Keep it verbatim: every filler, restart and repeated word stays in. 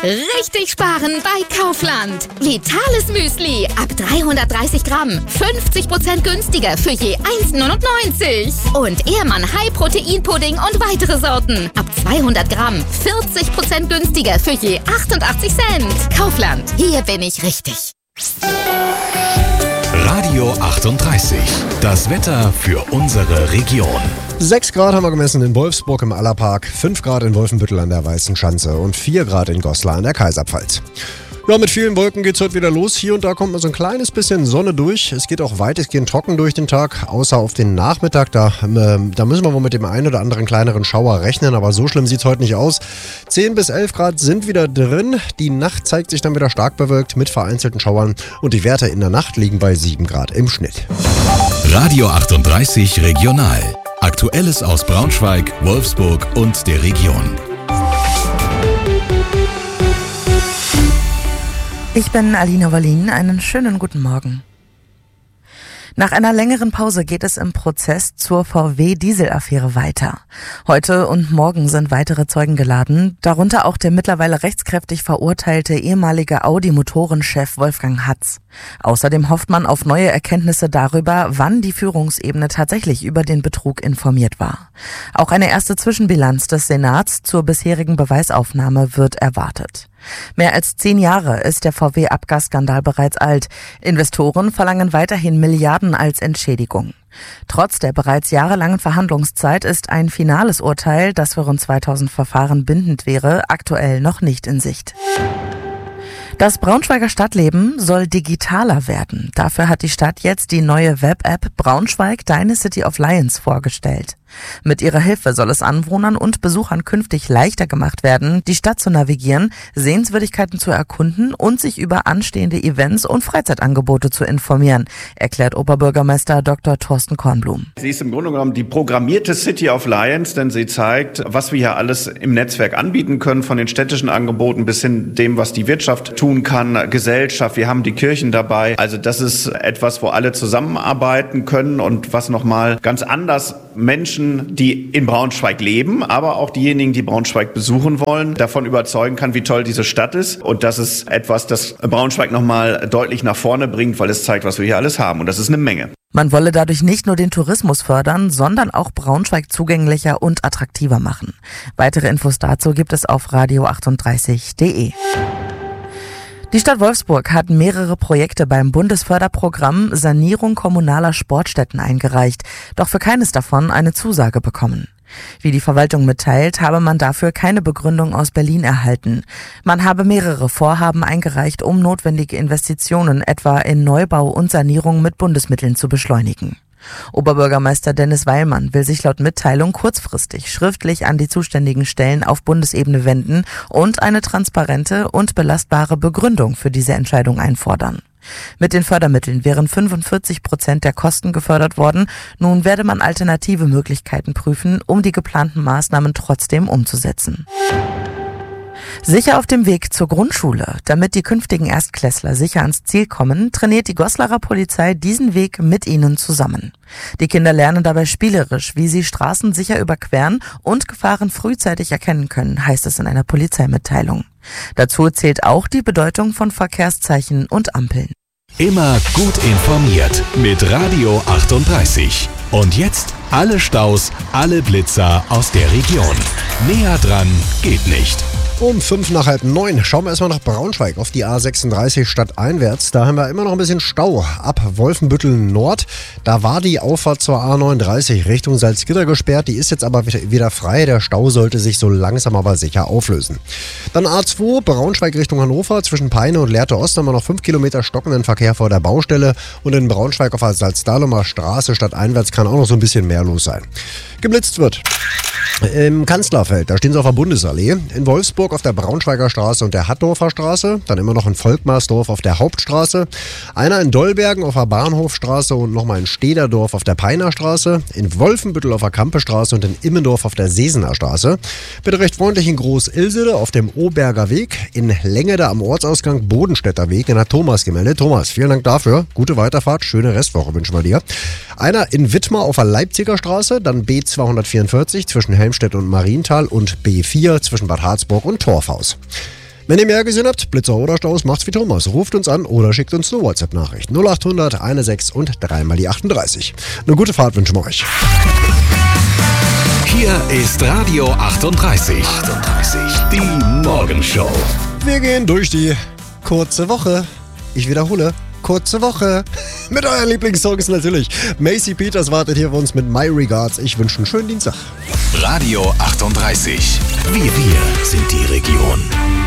Richtig sparen bei Kaufland. Vitales Müsli ab dreihundertdreißig Gramm. fünfzig Prozent günstiger für je eins neunundneunzig. Und Ehrmann High Protein Pudding und weitere Sorten ab zweihundert Gramm. vierzig Prozent günstiger für je achtundachtzig Cent. Kaufland, hier bin ich richtig. Radio achtunddreißig. Das Wetter für unsere Region. sechs Grad haben wir gemessen in Wolfsburg im Allerpark, fünf Grad in Wolfenbüttel an der Weißen Schanze und vier Grad in Goslar an der Kaiserpfalz. Ja, mit vielen Wolken geht's heute wieder los. Hier und da kommt mal so ein kleines bisschen Sonne durch. Es geht auch weitestgehend trocken durch den Tag, außer auf den Nachmittag. Da, äh, da müssen wir wohl mit dem einen oder anderen kleineren Schauer rechnen, aber so schlimm sieht's heute nicht aus. zehn bis elf Grad sind wieder drin. Die Nacht zeigt sich dann wieder stark bewölkt mit vereinzelten Schauern und die Werte in der Nacht liegen bei sieben Grad im Schnitt. Radio achtunddreißig Regional. Aktuelles aus Braunschweig, Wolfsburg und der Region. Ich bin Alina Wallin, einen schönen guten Morgen. Nach einer längeren Pause geht es im Prozess zur V W-Diesel-Affäre weiter. Heute und morgen sind weitere Zeugen geladen, darunter auch der mittlerweile rechtskräftig verurteilte ehemalige Audi-Motorenchef Wolfgang Hatz. Außerdem hofft man auf neue Erkenntnisse darüber, wann die Führungsebene tatsächlich über den Betrug informiert war. Auch eine erste Zwischenbilanz des Senats zur bisherigen Beweisaufnahme wird erwartet. Mehr als zehn Jahre ist der V W-Abgasskandal bereits alt. Investoren verlangen weiterhin Milliarden als Entschädigung. Trotz der bereits jahrelangen Verhandlungszeit ist ein finales Urteil, das für rund zweitausend Verfahren bindend wäre, aktuell noch nicht in Sicht. Das Braunschweiger Stadtleben soll digitaler werden. Dafür hat die Stadt jetzt die neue Web-App Braunschweig Deine City of Lions vorgestellt. Mit ihrer Hilfe soll es Anwohnern und Besuchern künftig leichter gemacht werden, die Stadt zu navigieren, Sehenswürdigkeiten zu erkunden und sich über anstehende Events und Freizeitangebote zu informieren, erklärt Oberbürgermeister Doktor Thorsten Kornblum. Sie ist im Grunde genommen die programmierte City of Lions, denn sie zeigt, was wir hier alles im Netzwerk anbieten können, von den städtischen Angeboten bis hin dem, was die Wirtschaft tun kann, Gesellschaft, wir haben die Kirchen dabei. Also das ist etwas, wo alle zusammenarbeiten können und was nochmal ganz anders Menschen, die in Braunschweig leben, aber auch diejenigen, die Braunschweig besuchen wollen, davon überzeugen kann, wie toll diese Stadt ist. Und das ist etwas, das Braunschweig nochmal deutlich nach vorne bringt, weil es zeigt, was wir hier alles haben. Und das ist eine Menge. Man wolle dadurch nicht nur den Tourismus fördern, sondern auch Braunschweig zugänglicher und attraktiver machen. Weitere Infos dazu gibt es auf radio achtunddreißig punkt de. Die Stadt Wolfsburg hat mehrere Projekte beim Bundesförderprogramm Sanierung kommunaler Sportstätten eingereicht, doch für keines davon eine Zusage bekommen. Wie die Verwaltung mitteilt, habe man dafür keine Begründung aus Berlin erhalten. Man habe mehrere Vorhaben eingereicht, um notwendige Investitionen etwa in Neubau und Sanierung mit Bundesmitteln zu beschleunigen. Oberbürgermeister Dennis Weilmann will sich laut Mitteilung kurzfristig schriftlich an die zuständigen Stellen auf Bundesebene wenden und eine transparente und belastbare Begründung für diese Entscheidung einfordern. Mit den Fördermitteln wären fünfundvierzig Prozent der Kosten gefördert worden. Nun werde man alternative Möglichkeiten prüfen, um die geplanten Maßnahmen trotzdem umzusetzen. Sicher auf dem Weg zur Grundschule. Damit die künftigen Erstklässler sicher ans Ziel kommen, trainiert die Goslarer Polizei diesen Weg mit ihnen zusammen. Die Kinder lernen dabei spielerisch, wie sie Straßen sicher überqueren und Gefahren frühzeitig erkennen können, heißt es in einer Polizeimitteilung. Dazu zählt auch die Bedeutung von Verkehrszeichen und Ampeln. Immer gut informiert mit Radio achtunddreißig. Und jetzt alle Staus, alle Blitzer aus der Region. Näher dran geht nicht. Um fünf nach halb neun schauen wir erstmal nach Braunschweig auf die A sechsunddreißig stadteinwärts. Da haben wir immer noch ein bisschen Stau ab Wolfenbüttel Nord. Da war die Auffahrt zur A neununddreißig Richtung Salzgitter gesperrt. Die ist jetzt aber wieder frei. Der Stau sollte sich so langsam aber sicher auflösen. Dann A zwei Braunschweig Richtung Hannover. Zwischen Peine und Lehrte Ost haben wir noch fünf Kilometer stockenden Verkehr vor der Baustelle. Und in Braunschweig auf der Salzdahlumer Straße stadteinwärts kann auch noch so ein bisschen mehr los sein. Geblitzt wird im Kanzlerfeld, da stehen sie auf der Bundesallee. In Wolfsburg auf der Braunschweiger Straße und der Hattdorfer Straße. Dann immer noch in Volkmarsdorf auf der Hauptstraße. Einer in Dollbergen auf der Bahnhofstraße und nochmal in Stederdorf auf der Peiner Straße. In Wolfenbüttel auf der Kampestraße und in Immendorf auf der Sesener Straße. Bitte recht freundlich in Groß-Ilsede auf dem Oberger Weg. In Längede am Ortsausgang Bodenstädter Weg. Den hat Thomas gemeldet. Thomas, vielen Dank dafür. Gute Weiterfahrt, schöne Restwoche wünschen wir dir. Einer in Wittmar auf der Leipziger Straße. Dann B zweihundertvierundvierzig zwischen Helmstedt und Marienthal und B vier zwischen Bad Harzburg und Torfhaus. Wenn ihr mehr gesehen habt, Blitzer oder Staus, macht's wie Thomas. Ruft uns an oder schickt uns eine WhatsApp-Nachricht. null acht hundert sechzehn und dreimal die achtunddreißig. Eine gute Fahrt wünschen wir euch. Hier ist Radio achtunddreißig. achtunddreißig. Die Morgenshow. Wir gehen durch die kurze Woche. Ich wiederhole, kurze Woche. Mit euren Lieblingssongs natürlich. Macy Peters wartet hier für uns mit My Regards. Ich wünsche einen schönen Dienstag. Radio achtunddreißig. Wir, wir sind die Region.